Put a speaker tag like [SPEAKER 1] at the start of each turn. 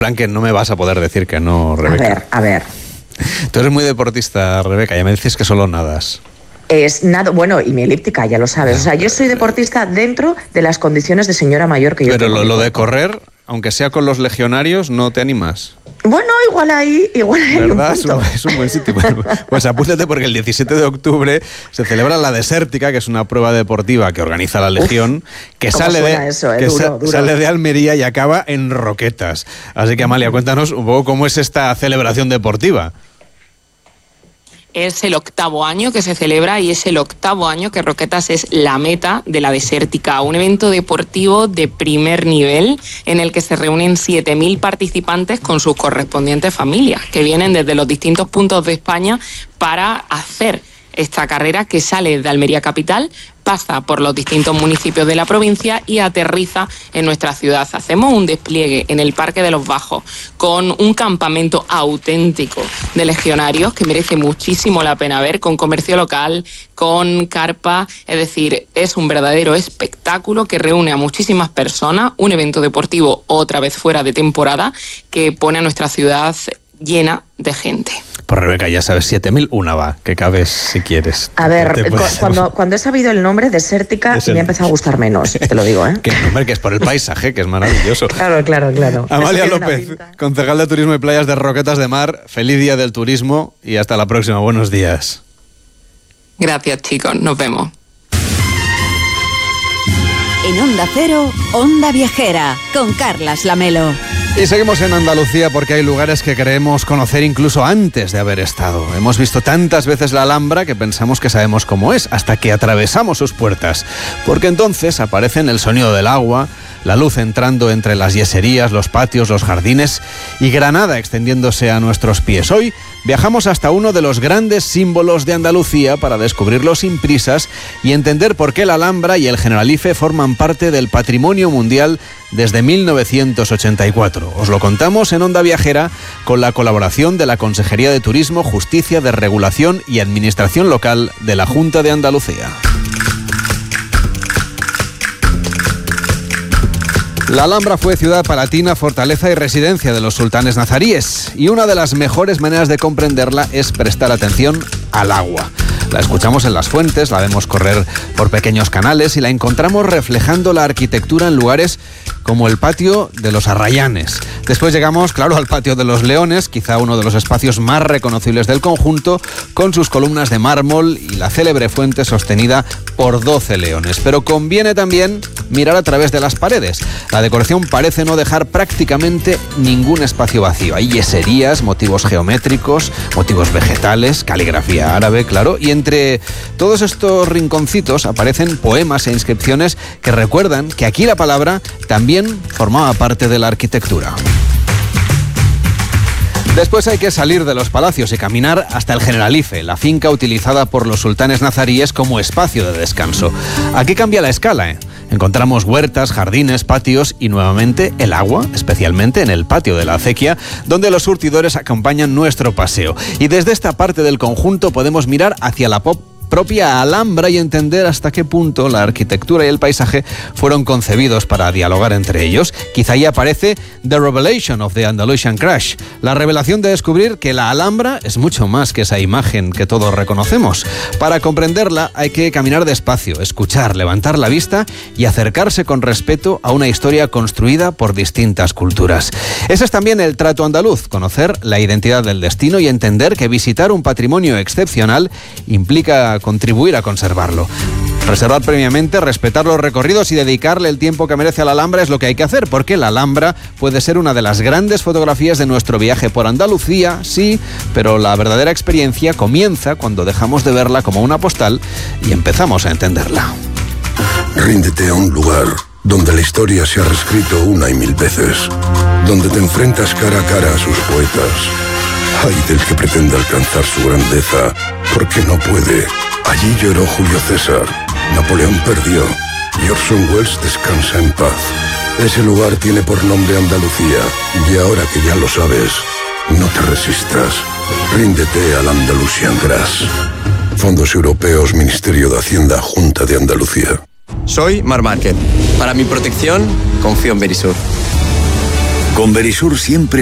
[SPEAKER 1] plan que no me vas a poder decir que no, Rebeca.
[SPEAKER 2] A ver.
[SPEAKER 1] Tú eres muy deportista, Rebeca, ya me dices que solo nadas.
[SPEAKER 2] Es nada, bueno, y mi elíptica, ya lo sabes. O sea, yo soy deportista dentro de las condiciones de señora mayor que yo tengo.
[SPEAKER 1] Pero lo de correr, aunque sea con los legionarios, ¿no te animas?
[SPEAKER 2] Bueno, igual ahí
[SPEAKER 1] ¿verdad?
[SPEAKER 2] un punto.
[SPEAKER 1] Es un buen sitio. Pues apúntate porque el 17 de octubre se celebra la Desértica, que es una prueba deportiva que organiza la Legión, que sale de Almería y acaba en Roquetas. Así que, Amalia, cuéntanos un poco cómo es esta celebración deportiva.
[SPEAKER 3] Es el 8º año que se celebra y es el 8º año que Roquetas es la meta de la Desértica, un evento deportivo de primer nivel en el que se reúnen 7.000 participantes con sus correspondientes familias, que vienen desde los distintos puntos de España para hacer esta carrera que sale de Almería capital, pasa por los distintos municipios de la provincia y aterriza en nuestra ciudad. Hacemos un despliegue en el Parque de los Bajos con un campamento auténtico de legionarios que merece muchísimo la pena ver, con comercio local, con carpa, es decir, es un verdadero espectáculo que reúne a muchísimas personas, un evento deportivo otra vez fuera de temporada que pone a nuestra ciudad llena de gente.
[SPEAKER 1] Pues Rebeca, ya sabes, 7.000 una va, que cabes si quieres.
[SPEAKER 2] A ver, cuando he sabido el nombre, Desértica, me ha empezado a gustar menos, te lo digo, ¿eh?
[SPEAKER 1] Que nombre, que es por el paisaje, que es maravilloso.
[SPEAKER 2] Claro.
[SPEAKER 1] Amalia López, concejal de Turismo y Playas de Roquetas de Mar, feliz día del turismo y hasta la próxima. Buenos días.
[SPEAKER 3] Gracias, chicos, nos vemos.
[SPEAKER 4] En Onda Cero, Onda Viajera, con Carlas Lamelo.
[SPEAKER 1] Y seguimos en Andalucía porque hay lugares que creemos conocer incluso antes de haber estado. Hemos visto tantas veces la Alhambra que pensamos que sabemos cómo es, hasta que atravesamos sus puertas. Porque entonces aparecen el sonido del agua, la luz entrando entre las yeserías, los patios, los jardines y Granada extendiéndose a nuestros pies. Hoy viajamos hasta uno de los grandes símbolos de Andalucía para descubrirlo sin prisas y entender por qué la Alhambra y el Generalife forman parte del patrimonio mundial desde 1984. Os lo contamos en Onda Viajera con la colaboración de la Consejería de Turismo, Justicia, de Regulación y Administración Local de la Junta de Andalucía. La Alhambra fue ciudad palatina, fortaleza y residencia de los sultanes nazaríes, y una de las mejores maneras de comprenderla es prestar atención al agua. La escuchamos en las fuentes, la vemos correr por pequeños canales y la encontramos reflejando la arquitectura en lugares como el patio de los Arrayanes. Después llegamos, claro, al patio de los Leones, quizá uno de los espacios más reconocibles del conjunto, con sus columnas de mármol y la célebre fuente sostenida por 12 leones. Pero conviene también mirar a través de las paredes. La decoración parece no dejar prácticamente ningún espacio vacío. Hay yeserías, motivos geométricos, motivos vegetales, caligrafía árabe, claro, y entre todos estos rinconcitos aparecen poemas e inscripciones que recuerdan que aquí la palabra también formaba parte de la arquitectura. Después hay que salir de los palacios y caminar hasta el Generalife, la finca utilizada por los sultanes nazaríes como espacio de descanso. Aquí cambia la escala, Encontramos huertas, jardines, patios y nuevamente el agua, especialmente en el patio de la acequia, donde los surtidores acompañan nuestro paseo. Y desde esta parte del conjunto podemos mirar hacia la propia Alhambra y entender hasta qué punto la arquitectura y el paisaje fueron concebidos para dialogar entre ellos. Quizá ahí aparece The Revelation of the Andalusian Crash, la revelación de descubrir que la Alhambra es mucho más que esa imagen que todos reconocemos. Para comprenderla hay que caminar despacio, escuchar, levantar la vista y acercarse con respeto a una historia construida por distintas culturas. Ese es también el trato andaluz, conocer la identidad del destino y entender que visitar un patrimonio excepcional implica contribuir a conservarlo. Reservar previamente, respetar los recorridos y dedicarle el tiempo que merece a la Alhambra es lo que hay que hacer, porque la Alhambra puede ser una de las grandes fotografías de nuestro viaje por Andalucía, sí, pero la verdadera experiencia comienza cuando dejamos de verla como una postal y empezamos a entenderla.
[SPEAKER 5] Ríndete a un lugar donde la historia se ha reescrito una y mil veces, donde te enfrentas cara a cara a sus poetas. Ay del que pretenda alcanzar su grandeza, porque no puede. Allí lloró Julio César, Napoleón perdió y Orson Welles descansa en paz. Ese lugar tiene por nombre Andalucía, y ahora que ya lo sabes, no te resistas. Ríndete al Andalusian Grass. Fondos Europeos, Ministerio de Hacienda, Junta de Andalucía.
[SPEAKER 6] Soy Marc Márquez. Para mi protección, confío en Verisur. Con Verisur siempre